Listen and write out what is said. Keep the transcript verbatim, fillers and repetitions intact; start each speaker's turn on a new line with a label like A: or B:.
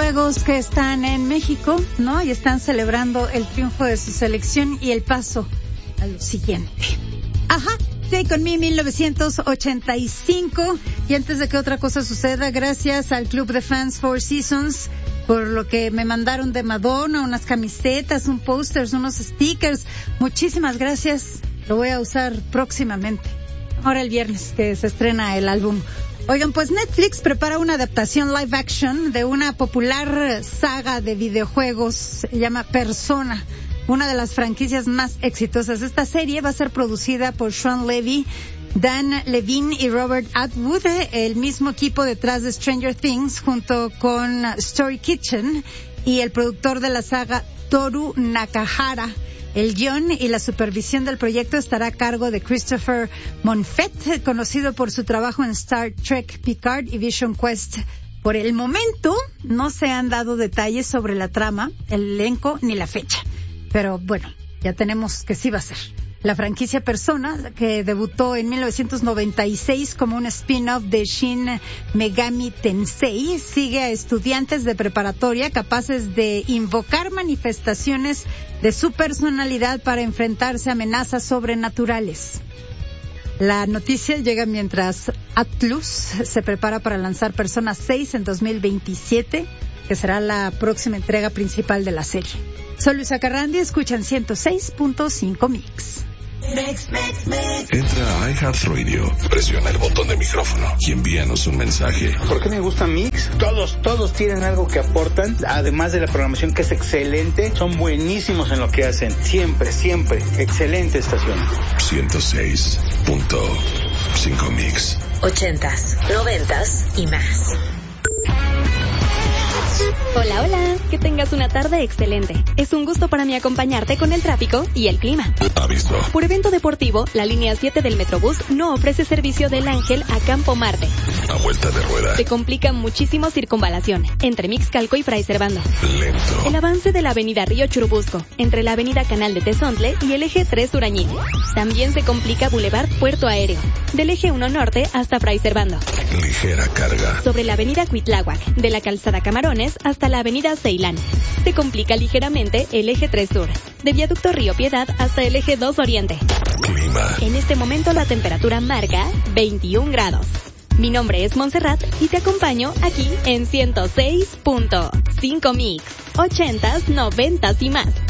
A: videojuegos que están en México, ¿no? Y están celebrando el triunfo de su selección y el paso a lo siguiente. Ajá. Take On Me mil novecientos ochenta y cinco. Y antes de que otra cosa suceda, gracias al Club de Fans Four Seasons por lo que me mandaron de Madonna, unas camisetas, un pósters, unos stickers. Muchísimas gracias. Lo voy a usar próximamente. Ahora el viernes que se estrena el álbum. Oigan, pues Netflix prepara una adaptación live action de una popular saga de videojuegos. Se llama Persona, una de las franquicias más exitosas. Esta serie va a ser producida por Sean Levy, Dan Levine y Robert Atwood, el mismo equipo detrás de Stranger Things, junto con Story Kitchen y el productor de la saga, Toru Nakahara. El guión y la supervisión del proyecto estará a cargo de Christopher Monfett, conocido por su trabajo en Star Trek Picard y Vision Quest. Por el momento, no se han dado detalles sobre la trama, el elenco ni la fecha. Pero bueno, ya tenemos que sí va a ser. La franquicia Persona, que debutó en mil novecientos noventa y seis como un spin-off de Shin Megami Tensei, sigue a estudiantes de preparatoria capaces de invocar manifestaciones de su personalidad para enfrentarse a amenazas sobrenaturales. La noticia llega mientras Atlus se prepara para lanzar Persona seis en dos mil veintisiete, que será la próxima entrega principal de la serie. Soy Luisa Carrandi, escuchan ciento seis punto cinco Mix.
B: Mix, mix, mix. Entra a iHeartRadio, presiona el botón de micrófono y envíanos un mensaje.
C: ¿Por qué me gusta Mix? Todos, todos tienen algo que aportan, además de la programación que es excelente, son buenísimos en lo que hacen. Siempre, siempre. Excelente estación.
B: ciento seis punto cinco Mix.
D: Ochentas, noventas y más.
E: Hola, hola, que tengas una tarde excelente. Es un gusto para mí acompañarte con el tráfico y el clima.
B: Aviso.
E: Por evento deportivo, la línea siete del Metrobús no ofrece servicio del Ángel a Campo Marte.
B: A vuelta de rueda.
E: Se complica muchísimo circunvalación entre Mixcalco y Fray Servando.
B: Lento.
E: El avance de la avenida Río Churubusco, entre la avenida Canal de Tezontle y el eje tres Urañil. También se complica Boulevard Puerto Aéreo, del eje uno Norte hasta Fray Servando.
B: Ligera carga.
E: Sobre la avenida Cuitláhuac, de la calzada Camarones hasta la avenida Ceilán. Se complica ligeramente el eje tres Sur, de Viaducto Río Piedad hasta el eje dos Oriente.
B: Clima.
E: En este momento la temperatura marca veintiún grados. Mi nombre es Montserrat y te acompaño aquí en ciento seis punto cinco Mix. Ochentas, noventas y más.